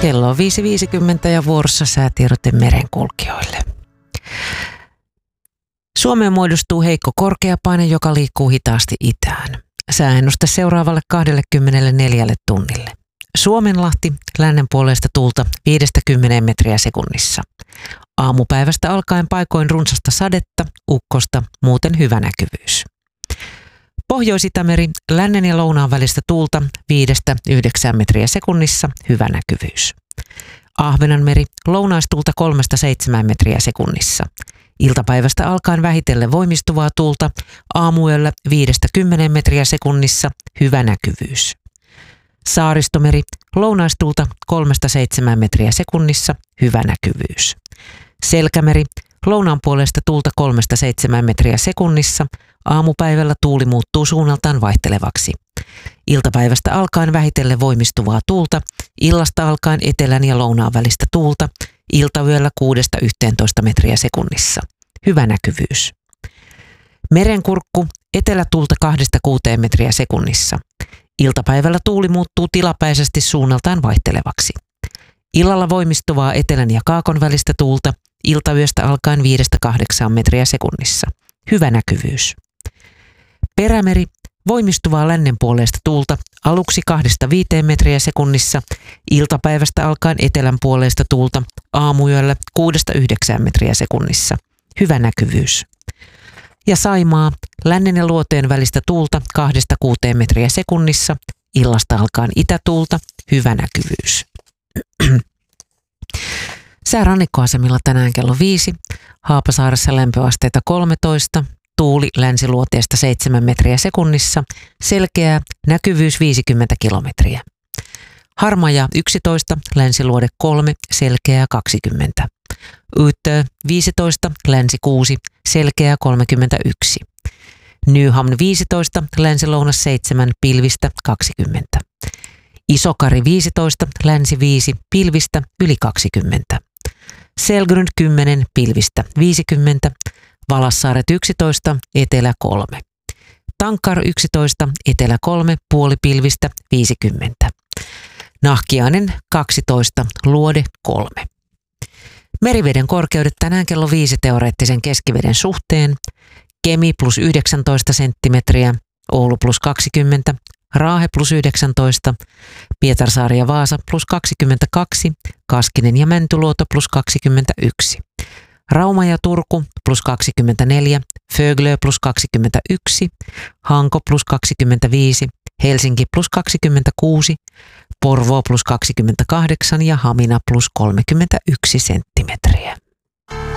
Kello on 5.50 ja vuorossa säätiedote merenkulkijoille. Suomeen muodostuu heikko korkeapaine, joka liikkuu hitaasti itään. Sääennuste seuraavalle 24 tunnille. Suomenlahti, lännen puoleista tuulta 5-10 metriä sekunnissa. Aamupäivästä alkaen paikoin runsasta sadetta, ukkosta, muuten hyvä näkyvyys. Pohjois-Itämeri, lännen ja lounaan välistä tuulta 5-9 metriä sekunnissa, hyvä näkyvyys. Ahvenanmeri, lounaistuulta 3-7 metriä sekunnissa. Iltapäivästä alkaen vähitellen voimistuvaa tuulta, aamuyöllä 5-10 metriä sekunnissa, hyvä näkyvyys. Saaristomeri, lounaistuulta 3-7 metriä sekunnissa, hyvä näkyvyys. Selkämeri, lounaan puolesta tuulta 3-7 metriä sekunnissa, aamupäivällä tuuli muuttuu suunnaltaan vaihtelevaksi. Iltapäivästä alkaen vähitellen voimistuvaa tuulta, illasta alkaen etelän ja lounaan välistä tuulta, iltayöllä 6-11 metriä sekunnissa. Hyvä näkyvyys. Merenkurkku, etelätuulta 2-6 metriä sekunnissa. Iltapäivällä tuuli muuttuu tilapäisesti suunnaltaan vaihtelevaksi. Illalla voimistuvaa etelän ja kaakon välistä tuulta, iltayöstä alkaen 5-8 metriä sekunnissa. Hyvä näkyvyys. Perämeri, voimistuvaa lännen puoleista tuulta, aluksi 2-5 metriä sekunnissa, iltapäivästä alkaen etelän puoleista tuulta, aamuyöllä 6-9 metriä sekunnissa. Hyvä näkyvyys. Ja Saimaa, lännen ja luoteen välistä tuulta 2-6 metriä sekunnissa, illasta alkaen itätuulta, hyvä näkyvyys. Sää rannikkoasemilla tänään kello 5, Haapasaaressa lämpöasteita 13, tuuli länsiluoteesta 7 metriä sekunnissa, selkeää, näkyvyys 50 kilometriä. Harmaja 11, länsiluode 3, selkeää 20. Utö 15, länsi 6, selkeää 31. Nyhamn 15, länsi-lounas 7, pilvistä 20. Isokari 15, länsi 5, pilvistä yli 20. Selgrund 10, pilvistä 50. Valassaaret 11, etelä 3. Tankar 11, etelä 3, puolipilvistä 50. Nahkiainen 12, luode 3. Meriveden korkeudet tänään kello 5 teoreettisen keskiveden suhteen. Kemi plus 19 senttimetriä, Oulu plus 20, Raahe plus 19, Pietarsaari ja Vaasa plus 22, Kaskinen ja Mäntyluoto plus 21. Rauma ja Turku plus 24, Föglö plus 21, Hanko plus 25, Helsinki plus 26, Porvoo plus 28 ja Hamina plus 31 senttimetriä.